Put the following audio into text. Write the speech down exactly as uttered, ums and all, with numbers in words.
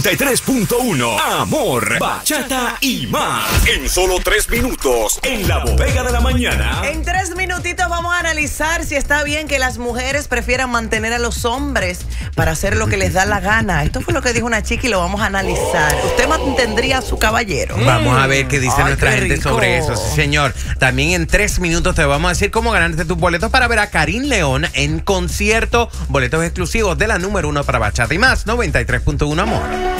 tres punto uno. Amor, bachata y más. En solo tres minutos, en la bodega de la mañana. En tres minutitos vamos a analizar si está bien que las mujeres prefieran mantener a los hombres para hacer lo que les da la gana. Esto fue lo que dijo una chica y lo vamos a analizar. ¿Usted mantendría a su caballero? Vamos a ver qué dice Ay, nuestra qué gente rico. sobre eso, sí, señor. También en tres minutos te vamos a decir cómo ganarte tus boletos para ver a Karim León en concierto. Boletos exclusivos de la número uno para bachata y más. noventa y tres punto uno Amor.